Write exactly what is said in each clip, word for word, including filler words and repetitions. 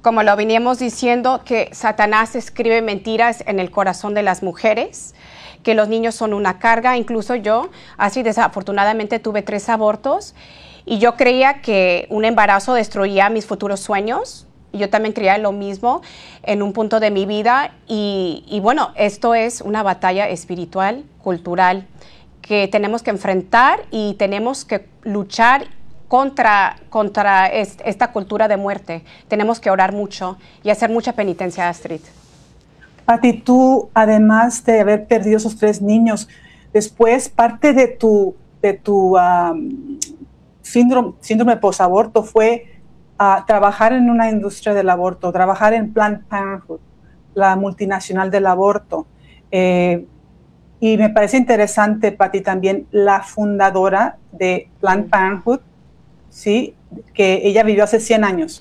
como lo veníamos diciendo, que Satanás escribe mentiras en el corazón de las mujeres, que los niños son una carga. Incluso yo, así desafortunadamente, tuve tres abortos y yo creía que un embarazo destruía mis futuros sueños. Yo también creía lo mismo en un punto de mi vida y, y bueno, esto es una batalla espiritual, cultural, que tenemos que enfrentar y tenemos que luchar contra, contra es, esta cultura de muerte. Tenemos que orar mucho y hacer mucha penitencia, Astrid. Pati, tú, además de haber perdido esos tres niños, después parte de tu, de tu um, síndrome, síndrome posaborto fue a trabajar en una industria del aborto, trabajar en Planned Parenthood, la multinacional del aborto. Eh, y me parece interesante, Pati, también la fundadora de Planned Parenthood, ¿sí? Que ella vivió hace cien años.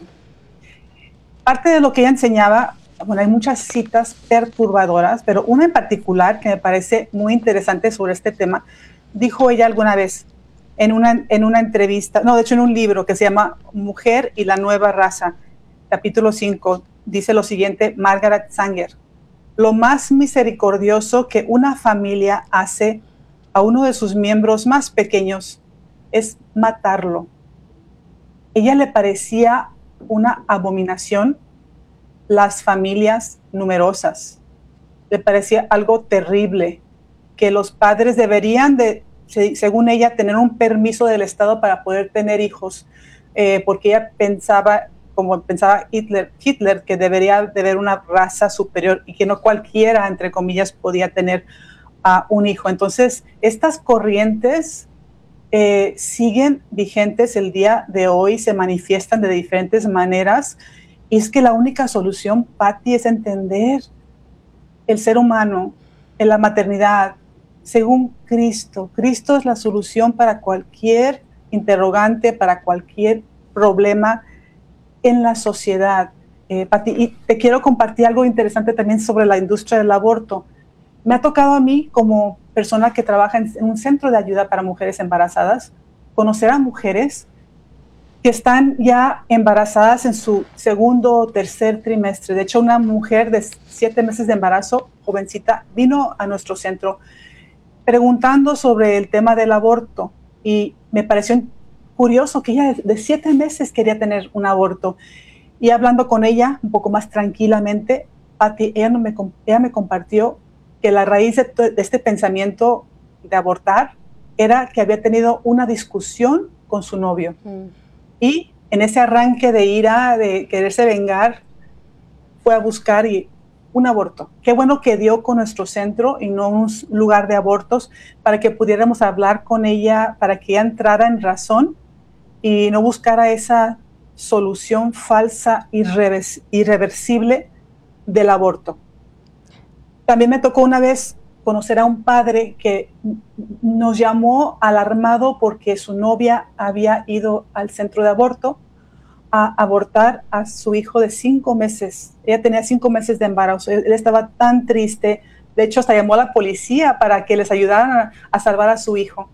Parte de lo que ella enseñaba, bueno, hay muchas citas perturbadoras, pero una en particular que me parece muy interesante sobre este tema, dijo ella alguna vez, En una, en una entrevista, no, de hecho en un libro que se llama Mujer y la Nueva Raza, capítulo cinco, dice lo siguiente, Margaret Sanger: lo más misericordioso que una familia hace a uno de sus miembros más pequeños es matarlo. Ella le parecía una abominación las familias numerosas. Le parecía algo terrible, que los padres deberían de, según ella, tener un permiso del Estado para poder tener hijos, eh, porque ella pensaba, como pensaba Hitler, Hitler, que debería de haber una raza superior y que no cualquiera, entre comillas, podía tener uh, un hijo. Entonces, estas corrientes eh, siguen vigentes el día de hoy, se manifiestan de diferentes maneras, y es que la única solución, Patti, es entender el ser humano en la maternidad, según Cristo. Cristo es la solución para cualquier interrogante, para cualquier problema en la sociedad. Eh, Pati, y te quiero compartir algo interesante también sobre la industria del aborto. Me ha tocado a mí, como persona que trabaja en, en un centro de ayuda para mujeres embarazadas, conocer a mujeres que están ya embarazadas en su segundo o tercer trimestre. De hecho, una mujer de siete meses de embarazo, jovencita, vino a nuestro centro preguntando sobre el tema del aborto, y me pareció curioso que ella de siete meses quería tener un aborto. Y hablando con ella un poco más tranquilamente, Pati, ella, no me, ella me compartió que la raíz de, de este pensamiento de abortar era que había tenido una discusión con su novio. Mm. Y en ese arranque de ira, de quererse vengar, fue a buscar y un aborto. Qué bueno que dio con nuestro centro y no un lugar de abortos, para que pudiéramos hablar con ella, para que ella entrara en razón y no buscara esa solución falsa, irrevers- irreversible del aborto. También me tocó una vez conocer a un padre que nos llamó alarmado porque su novia había ido al centro de aborto a abortar a su hijo de cinco meses. Ella tenía cinco meses de embarazo. Él, él estaba tan triste. De hecho, hasta llamó a la policía para que les ayudaran a, a salvar a su hijo.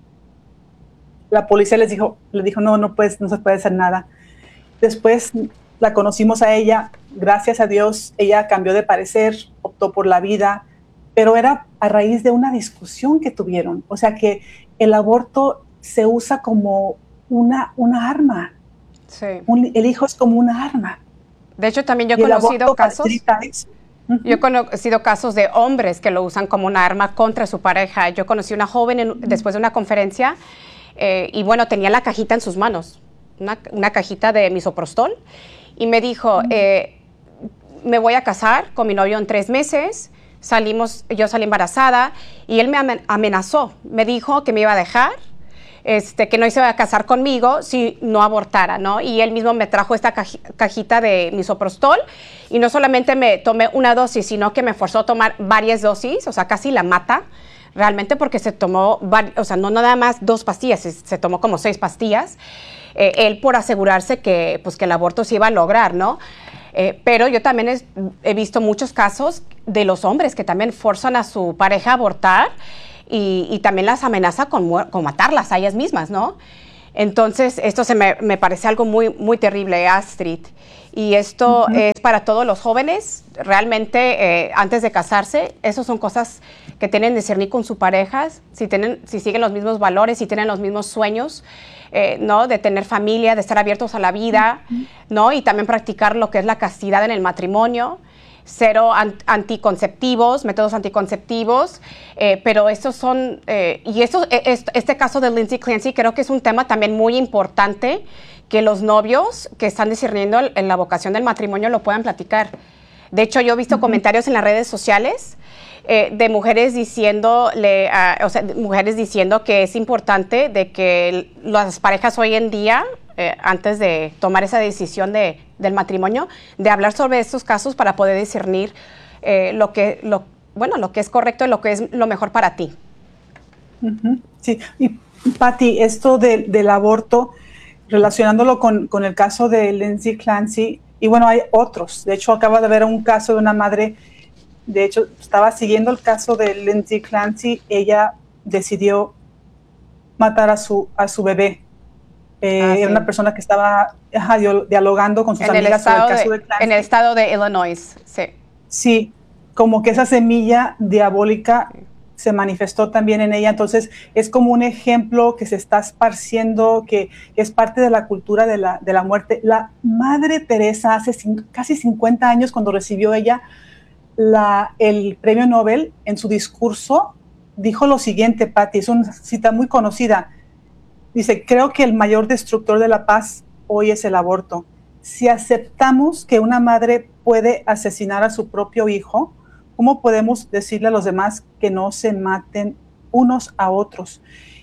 La policía les dijo, le dijo, no, no, puedes, no se puede hacer nada. Después la conocimos a ella. Gracias a Dios, ella cambió de parecer, optó por la vida, pero era a raíz de una discusión que tuvieron. O sea que el aborto se usa como una, una arma. Sí. Un, el hijo es como una arma. De hecho, también yo he conocido casos, uh-huh. yo he conocido casos de hombres que lo usan como una arma contra su pareja. Yo conocí una joven en, uh-huh. después de una conferencia eh, y bueno, tenía la cajita en sus manos, una, una cajita de misoprostol, y me dijo, uh-huh. eh, me voy a casar con mi novio en tres meses, salimos, yo salí embarazada y él me amenazó, me dijo que me iba a dejar, Este, que no se iba a casar conmigo si no abortara, ¿no? Y él mismo me trajo esta caj- cajita de misoprostol y no solamente me tomé una dosis, sino que me forzó a tomar varias dosis, o sea, casi la mata, realmente, porque se tomó, vari- o sea, no nada más dos pastillas, se, se tomó como seis pastillas, eh, él por asegurarse que, pues, que el aborto se iba a lograr, ¿no? Eh, pero yo también he, he visto muchos casos de los hombres que también forzan a su pareja a abortar, Y, y también las amenaza con, con matarlas a ellas mismas, ¿no? Entonces, esto se me, me parece algo muy, muy terrible, Astrid. Y esto uh-huh. es para todos los jóvenes, realmente eh, antes de casarse, esas son cosas que tienen que discernir con su pareja, si, tienen, si siguen los mismos valores, si tienen los mismos sueños, eh, ¿no? De tener familia, de estar abiertos a la vida, uh-huh. ¿no? Y también practicar lo que es la castidad en el matrimonio, cero anticonceptivos, métodos anticonceptivos, eh, pero estos son, eh, y esto, este caso de Lindsay Clancy creo que es un tema también muy importante, que los novios que están discerniendo en la vocación del matrimonio lo puedan platicar. De hecho, yo he visto uh-huh. comentarios en las redes sociales eh, de mujeres diciéndole, uh, o sea, mujeres diciendo que es importante de que las parejas hoy en día, eh, antes de tomar esa decisión de, del matrimonio, de hablar sobre estos casos para poder discernir eh, lo que, lo, bueno, lo que es correcto y lo que es lo mejor para ti. Uh-huh. Sí, y Patti, esto de, del aborto, relacionándolo con, con el caso de Lindsay Clancy, y bueno, hay otros. De hecho, acaba de haber un caso de una madre, de hecho, estaba siguiendo el caso de Lindsay Clancy, ella decidió matar a su, a su bebé. Eh, ah, sí. Era una persona que estaba ajá, dialogando con sus en amigas sobre el caso de, de Clancy. En el estado de Illinois, sí. Sí, como que esa semilla diabólica sí. se manifestó también en ella, entonces es como un ejemplo que se está esparciendo, que, que es parte de la cultura de la, de la muerte. La Madre Teresa hace cinco, casi cincuenta años, cuando recibió ella la, el premio Nobel, en su discurso dijo lo siguiente, Patti, es una cita muy conocida, dice, creo que el mayor destructor de la paz hoy es el aborto. Si aceptamos que una madre puede asesinar a su propio hijo, ¿cómo podemos decirle a los demás que no se maten unos a otros?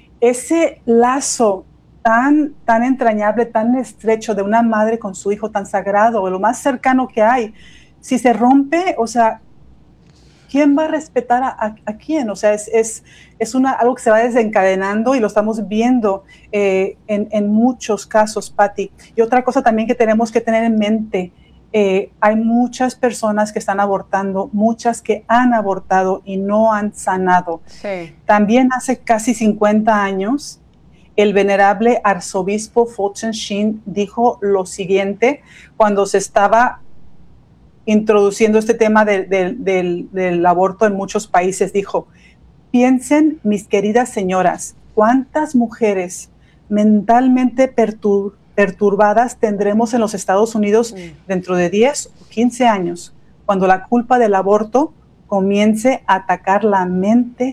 Ese lazo tan, tan entrañable, tan estrecho de una madre con su hijo, tan sagrado, lo más cercano que hay, si se rompe, o sea, ¿quién va a respetar a, a, a quién? O sea, es, es, es una, algo que se va desencadenando y lo estamos viendo eh, en, en muchos casos, Patti. Y otra cosa también que tenemos que tener en mente, Eh, hay muchas personas que están abortando, muchas que han abortado y no han sanado. Sí. También hace casi cincuenta años, el venerable arzobispo Fulton Sheen dijo lo siguiente cuando se estaba introduciendo este tema de, de, de, del aborto en muchos países. Dijo, piensen, mis queridas señoras, cuántas mujeres mentalmente perturbadas perturbadas tendremos en los Estados Unidos dentro de diez o quince años, cuando la culpa del aborto comience a atacar la mente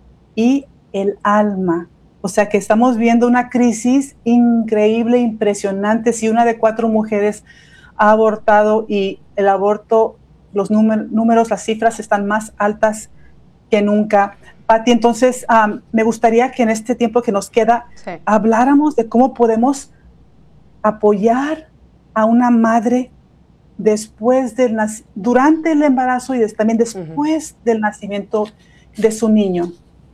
y el alma. O sea que estamos viendo una crisis increíble, impresionante. Si una de cuatro mujeres ha abortado y el aborto, los númer- números, las cifras están más altas que nunca. Patti, entonces um, me gustaría que en este tiempo que nos queda sí. habláramos de cómo podemos apoyar a una madre después del nac- durante el embarazo y des- también después uh-huh. del nacimiento de su niño.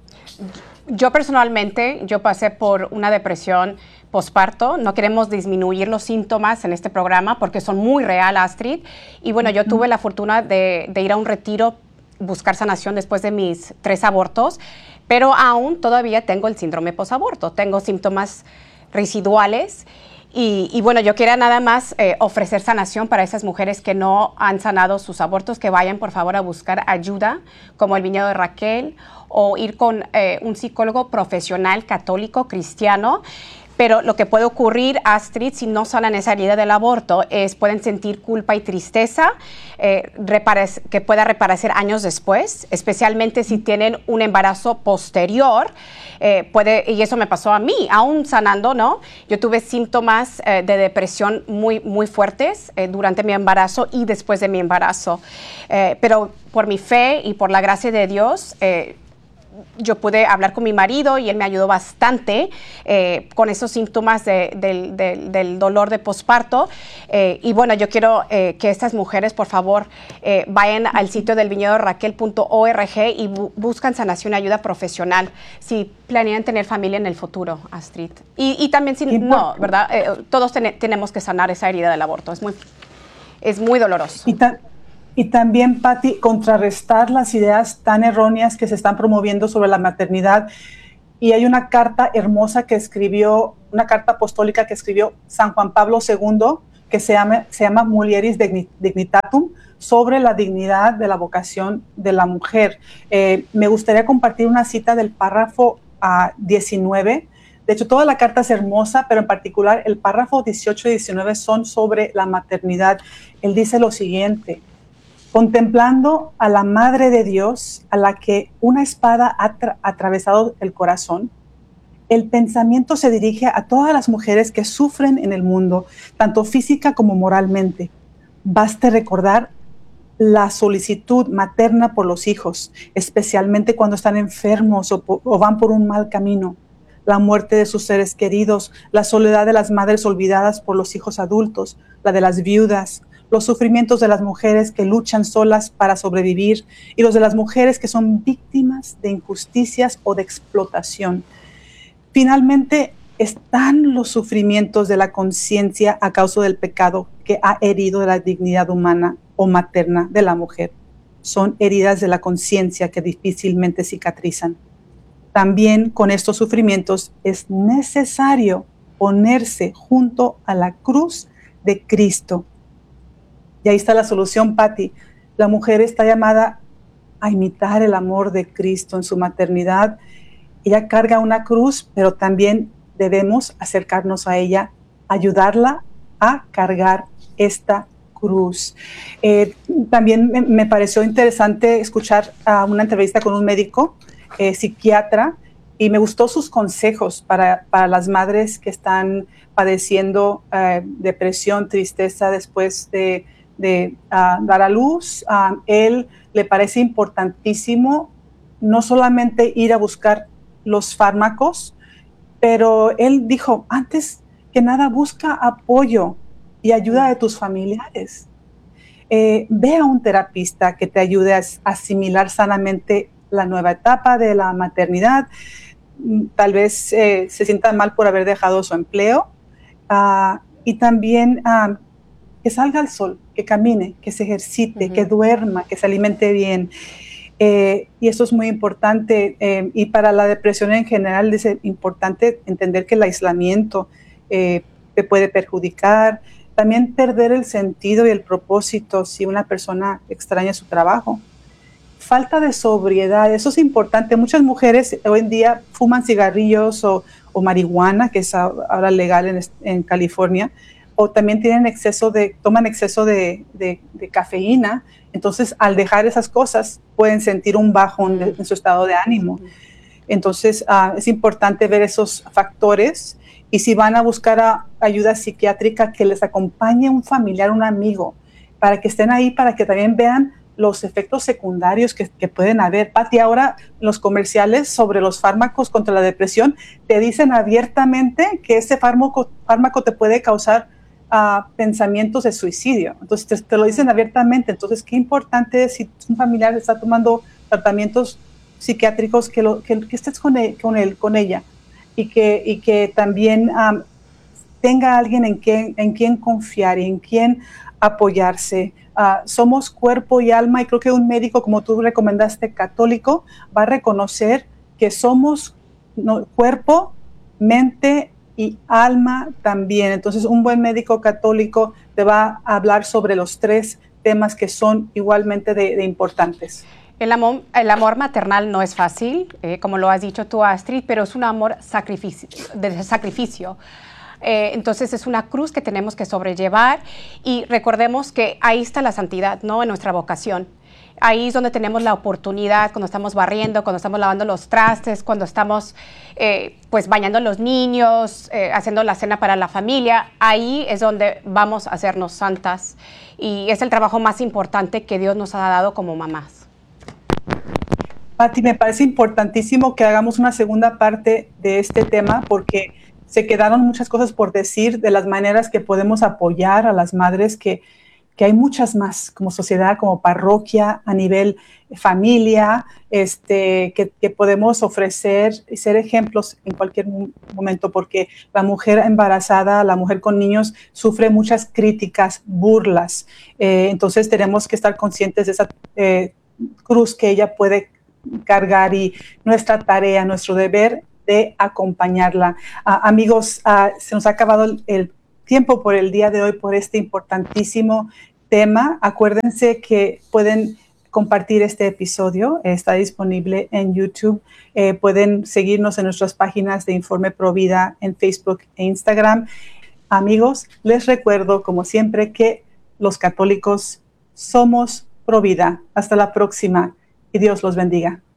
Yo personalmente, yo pasé por una depresión posparto. No queremos disminuir los síntomas en este programa porque son muy real, Astrid. Y bueno, uh-huh. yo tuve la fortuna de, de ir a un retiro, buscar sanación después de mis tres abortos, pero aún todavía tengo el síndrome posaborto. Tengo síntomas residuales. Y, y bueno, yo quería nada más eh, ofrecer sanación para esas mujeres que no han sanado sus abortos, que vayan por favor a buscar ayuda, como el Viñedo de Raquel, o ir con eh, un psicólogo profesional católico cristiano. Pero lo que puede ocurrir, Astrid, si no sanan esa herida del aborto, es pueden sentir culpa y tristeza eh, repare- que pueda reaparecer años después, especialmente si tienen un embarazo posterior. Eh, puede, y eso me pasó a mí, aún sanando, ¿no? Yo tuve síntomas eh, de depresión muy, muy fuertes eh, durante mi embarazo y después de mi embarazo. Eh, pero por mi fe y por la gracia de Dios, eh, yo pude hablar con mi marido y él me ayudó bastante eh, con esos síntomas de, de, de, del dolor de posparto. Eh, y bueno, yo quiero eh, que estas mujeres, por favor, eh, vayan al sitio del viñedo raquel punto org y bu- buscan sanación y ayuda profesional si planean tener familia en el futuro, Astrid. Y, y también si no, ¿verdad? Eh, todos ten- tenemos que sanar esa herida del aborto. Es muy, es muy doloroso. Y ta- Y también, Patti, contrarrestar las ideas tan erróneas que se están promoviendo sobre la maternidad. Y hay una carta hermosa que escribió, una carta apostólica que escribió San Juan Pablo segundo, que se llama, se llama Mulieris Dignitatum, sobre la dignidad de la vocación de la mujer. Eh, me gustaría compartir una cita del párrafo uh, diecinueve. De hecho, toda la carta es hermosa, pero en particular el párrafo dieciocho y diecinueve son sobre la maternidad. Él dice lo siguiente: contemplando a la Madre de Dios, a la que una espada ha tra- atravesado el corazón, el pensamiento se dirige a todas las mujeres que sufren en el mundo, tanto física como moralmente. Baste recordar la solicitud materna por los hijos, especialmente cuando están enfermos o, o van por un mal camino, la muerte de sus seres queridos, la soledad de las madres olvidadas por los hijos adultos, la de las viudas, los sufrimientos de las mujeres que luchan solas para sobrevivir y los de las mujeres que son víctimas de injusticias o de explotación. Finalmente, están los sufrimientos de la conciencia a causa del pecado que ha herido la dignidad humana o materna de la mujer. Son heridas de la conciencia que difícilmente cicatrizan. También con estos sufrimientos es necesario ponerse junto a la cruz de Cristo. Y ahí está la solución, Patti. La mujer está llamada a imitar el amor de Cristo en su maternidad. Ella carga una cruz, pero también debemos acercarnos a ella, ayudarla a cargar esta cruz. Eh, también me, me pareció interesante escuchar uh, una entrevista con un médico eh, psiquiatra, y me gustó sus consejos para, para las madres que están padeciendo uh, depresión, tristeza después de, de uh, dar a luz. Uh, él le parece importantísimo no solamente ir a buscar los fármacos, pero él dijo, antes que nada, busca apoyo y ayuda de tus familiares. Eh, ve a un terapista que te ayude a asimilar sanamente la nueva etapa de la maternidad. Tal vez eh, se sienta mal por haber dejado su empleo. Uh, y también uh, que salga al sol, que camine, que se ejercite, uh-huh. que duerma, que se alimente bien. Eh, y eso es muy importante. Eh, y para la depresión en general es importante entender que el aislamiento eh, te puede perjudicar. También perder el sentido y el propósito si una persona extraña su trabajo. Falta de sobriedad, eso es importante. Muchas mujeres hoy en día fuman cigarrillos o, o marihuana, que es ahora legal en, en California, o también tienen exceso de, toman exceso de, de, de cafeína. Entonces, al dejar esas cosas, pueden sentir un bajón de, en su estado de ánimo. Entonces, uh, es importante ver esos factores. Y si van a buscar a, ayuda psiquiátrica, que les acompañe un familiar, un amigo, para que estén ahí, para que también vean los efectos secundarios que, que pueden haber. Patti, ahora los comerciales sobre los fármacos contra la depresión te dicen abiertamente que ese fármaco, fármaco te puede causar uh, pensamientos de suicidio. Entonces te, te lo dicen abiertamente. Entonces, qué importante es, si un familiar está tomando tratamientos psiquiátricos, que, lo, que, que estés con él, con él, con ella. Y que, y que también um, tenga alguien en quien, en quien confiar y en quien apoyarse. Uh, somos cuerpo y alma, y creo que un médico, como tú recomendaste, católico, va a reconocer que somos no, cuerpo, mente y alma también. Entonces, un buen médico católico te va a hablar sobre los tres temas que son igualmente de, de importantes. El amor, el amor maternal no es fácil, eh, como lo has dicho tú, Astrid, pero es un amor sacrificio, de sacrificio. Eh, entonces es una cruz que tenemos que sobrellevar, y recordemos que ahí está la santidad, ¿no? En nuestra vocación. Ahí es donde tenemos la oportunidad, cuando estamos barriendo, cuando estamos lavando los trastes, cuando estamos eh, pues bañando a los niños, eh, haciendo la cena para la familia. Ahí es donde vamos a hacernos santas, y es el trabajo más importante que Dios nos ha dado como mamás. Patti, me parece importantísimo que hagamos una segunda parte de este tema, porque se quedaron muchas cosas por decir de las maneras que podemos apoyar a las madres, que, que hay muchas más como sociedad, como parroquia, a nivel familia, este, que, que podemos ofrecer y ser ejemplos en cualquier momento, porque la mujer embarazada, la mujer con niños, sufre muchas críticas, burlas. Eh, entonces tenemos que estar conscientes de esa eh, cruz que ella puede cargar, y nuestra tarea, nuestro deber de acompañarla. Uh, amigos, uh, se nos ha acabado el, el tiempo por el día de hoy, por este importantísimo tema. Acuérdense que pueden compartir este episodio, está disponible en YouTube. Eh, pueden seguirnos en nuestras páginas de Informe Provida en Facebook e Instagram. Amigos, les recuerdo, como siempre, que los católicos somos Provida. Hasta la próxima y Dios los bendiga.